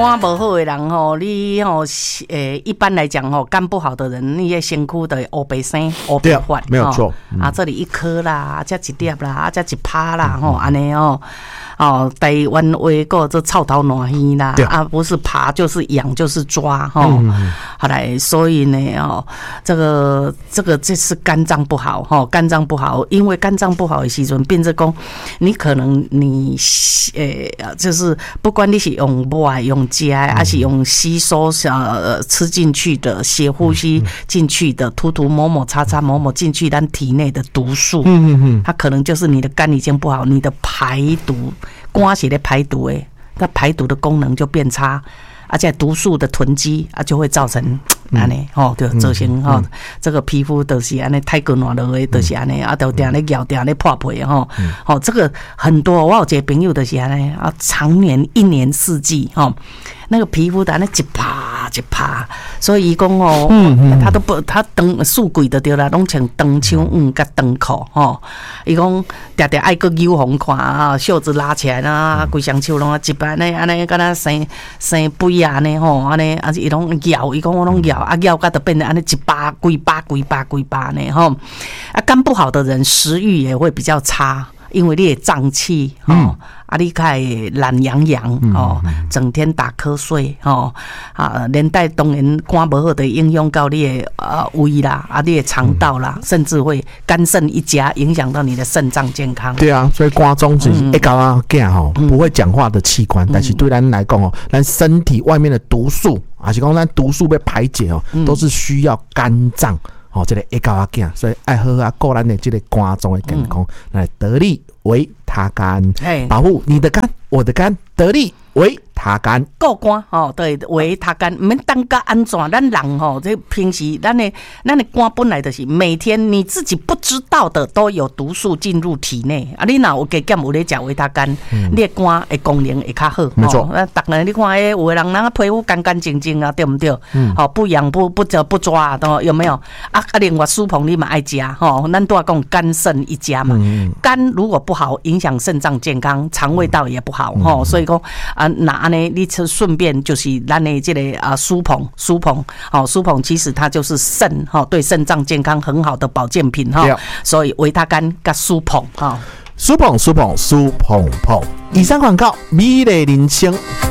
肝不好的人吼，你吼一般来讲吼，肝不好的人，你的身躯的黑白生、黑白发， 没有错。 啊，这里一颗啦，这一粒啦，这一趴啦，吼，安尼哦。台湾话讲这臭头烂鱼啦，啊，不是爬就是痒就是抓吼。好来，所以呢，这是肝脏不好吼，肝脏不好，因为肝脏不好的时阵，变成讲你可能你就是不管你是用买用吃，还是用吸收吃进去的，血呼吸进去的，涂抹抹擦擦抹抹进去，咱体内的毒素，它可能就是你的肝已经不好，你的排毒。肝是在排毒诶，那排毒的功能就变差，而且毒素的囤积啊，就会造成安尼就造成这个皮肤都是安尼太过暖了，都是安尼啊，都定咧咬定咧破皮这个很多，我有一个朋友就是安尼啊，常年一年四季那个皮肤的那一趴一趴，所以伊讲他都不他长四季就对啦，拢穿长袖甲长裤伊讲常常爱个扭红看啊，袖子拉起来啦，规双手拢一般安尼敢若生肥啊呢安尼啊伊拢咬，伊讲我拢咬啊咬甲就变成安尼一巴几巴呢啊肝不好的人食欲也会比较差。因为你的胀气你开懒洋洋整天打瞌睡连带当然肝不好的影响到你的胃啦你的肠道啦，甚至会肝肾一家，影响到你的肾脏健康。 对啊，所以肝脏是一高啊囝不会讲话的器官，但是对咱来讲咱身体外面的毒素，还是讲咱毒素被排解都是需要肝脏。这个会高啊囝，所以爱好啊顾咱的这个肝脏的健康，来得利为他肝，保护你的肝，我的肝，得利为他肝， 顾肝对，为他肝，唔免等到安怎？咱人这平时咱的肝本来就是每天你自己不知道的都有毒素进入体内啊！你若有加减有咧食维他肝，你的肝的功能会较好。 没错， 当然你看有的人皮肤干干净净啊，对不对？不痒不抓有没有？啊，另外苏鹏你嘛爱食咱都要讲肝肾一家嘛。肝如果不好，影响肾脏健康，肠胃道也不好所以讲那呢，你顺便就是咱的这个苏鹏其实它就是肾对肾脏健康很好的保健品所以维他肝跟苏鹏苏鹏，以上广告，美丽人生。